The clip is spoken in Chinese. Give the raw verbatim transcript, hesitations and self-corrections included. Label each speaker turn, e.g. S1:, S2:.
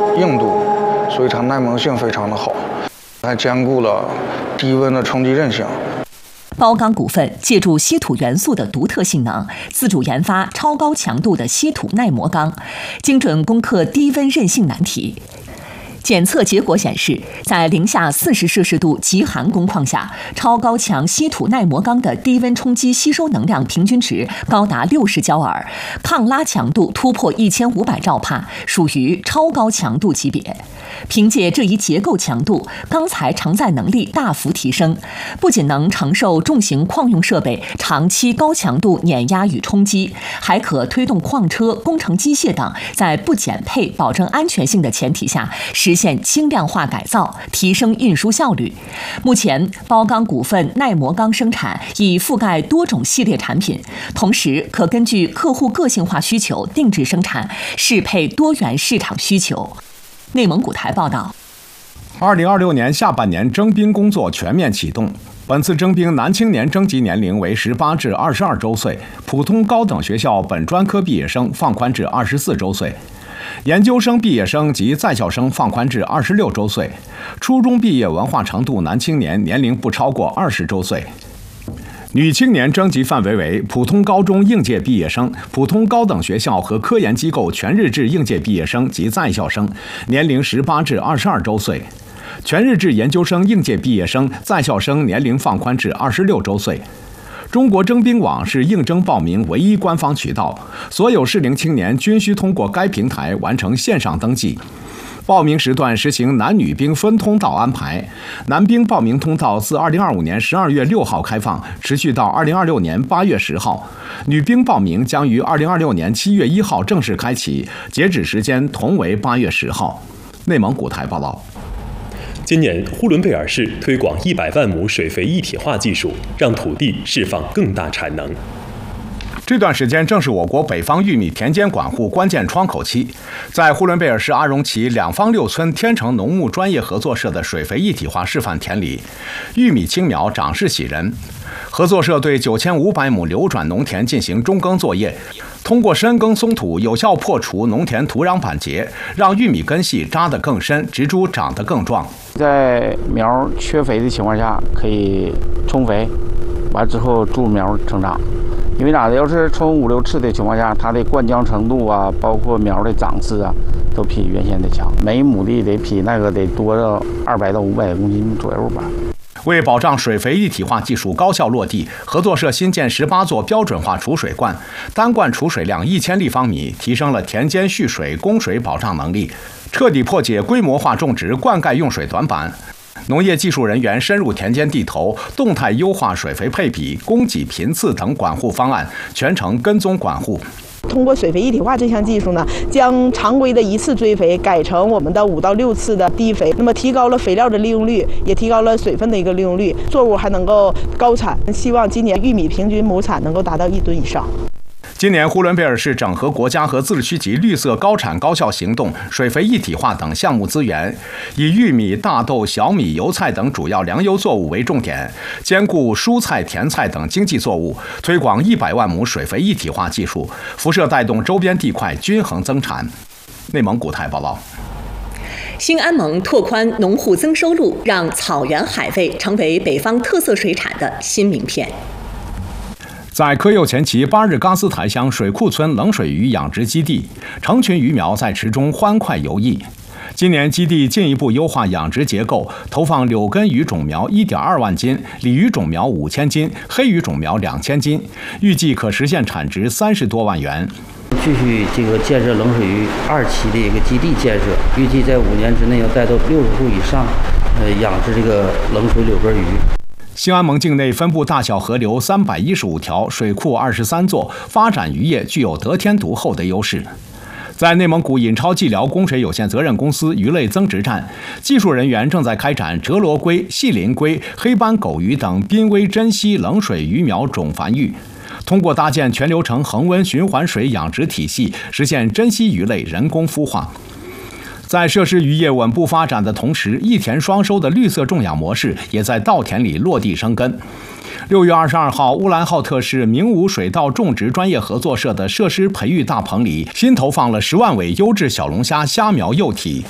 S1: 硬度，所以它耐磨性非常的好，还兼顾了低温的冲击韧性。
S2: 包钢股份借助稀土元素的独特性能，自主研发超高强度的稀土耐磨钢，精准攻克低温韧性难题。检测结果显示，在零下四十摄氏度极寒工况下，超高强稀土耐磨钢的低温冲击吸收能量平均值高达六十焦耳，抗拉强度突破一千五百兆帕，属于超高强度级别。凭借这一结构强度，钢材承载能力大幅提升，不仅能承受重型矿用设备长期高强度碾压与冲击，还可推动矿车、工程机械等在不减配、保证安全性的前提下，实现轻量化改造，提升运输效率。目前，包钢股份耐磨钢生产已覆盖多种系列产品，同时可根据客户个性化需求定制生产，适配多元市场需求。内蒙古台报道，
S3: 二零二六年下半年征兵工作全面启动。本次征兵男青年征集年龄为十八至二十二周岁，普通高等学校本专科毕业生放宽至二十四周岁，研究生毕业生及在校生放宽至二十六周岁，初中毕业文化程度男青年年龄不超过二十周岁。女青年征集范围为普通高中应届毕业生、普通高等学校和科研机构全日制应届毕业生及在校生，年龄十八至二十二周岁；全日制研究生应届毕业生、在校生年龄放宽至二十六周岁。中国征兵网是应征报名唯一官方渠道，所有适龄青年均需通过该平台完成线上登记。报名时段实行男女兵分通道安排，男兵报名通道自二零二五年十二月六号开放，持续到二零二六年八月十号；女兵报名将于二零二六年七月一号正式开启，截止时间同为八月十号。内蒙古台报道。
S4: 今年呼伦贝尔市推广一百万亩水肥一体化技术，让土地释放更大产能。
S3: 这段时间正是我国北方玉米田间管护关键窗口期，在呼伦贝尔市阿荣旗两方六村天成农牧专业合作社的水肥一体化示范田里，玉米青苗长势喜人。合作社对九千五百亩流转农田进行中耕作业，通过深耕松土，有效破除农田土壤板结，让玉米根系扎得更深，植株长得更壮。
S5: 在苗缺肥的情况下，可以充肥，完之后助苗成长。因为咋的，要是冲五六次的情况下，它的灌浆程度啊，包括苗的长势啊，都比原先的强。每亩地得比那个得多到二百到五百公斤左右吧。
S3: 为保障水肥一体化技术高效落地，合作社新建十八座标准化储水罐，单罐储水量一千立方米，提升了田间蓄水供水保障能力，彻底破解规模化种植灌溉用水短板。农业技术人员深入田间地头，动态优化水肥配比、供给频次等管护方案，全程跟踪管护。
S6: 通过水肥一体化这项技术呢，将常规的一次追肥改成我们的五到六次的滴肥，那么提高了肥料的利用率，也提高了水分的一个利用率，作物还能够高产。希望今年玉米平均亩产能够达到一吨以上。
S3: 今年呼伦贝尔市整合国家和自治区级绿色高产高效行动、水肥一体化等项目资源，以玉米、大豆、小米、油菜等主要粮油作物为重点，兼顾蔬菜、甜菜等经济作物，推广一百万亩水肥一体化技术，辐射带动周边地块均衡增产。内蒙古台报道。
S2: 兴安盟拓宽农户增收路，让草原海味成为北方特色水产的新名片。
S3: 在科右前旗巴日嘎斯台乡水库村冷水鱼养殖基地，成群鱼苗在池中欢快游弋。今年基地进一步优化养殖结构，投放柳根鱼种苗 一点二万斤，鲤鱼种苗五千斤，黑鱼种苗两千斤，预计可实现产值三十多万元。
S7: 继续这个建设冷水鱼二期的一个基地建设，预计在五年之内要带到六十户以上，呃，养殖这个冷水柳根鱼。
S3: 兴安盟境内分布大小河流三百一十五条，水库二十三座，发展渔业具有得天独厚的优势。在内蒙古引超技疗供水有限责任公司鱼类增殖站，技术人员正在开展折罗龟、细鳞龟、黑斑狗鱼等濒危珍稀冷水鱼苗种繁育，通过搭建全流程恒温循环水养殖体系，实现珍稀鱼类人工孵化。在设施渔业稳步发展的同时，一田双收的绿色种养模式也在稻田里落地生根。六月二十二号，乌兰浩特市明武水稻种植专业合作社的设施培育大棚里，新投放了十万尾优质小龙虾虾苗幼体。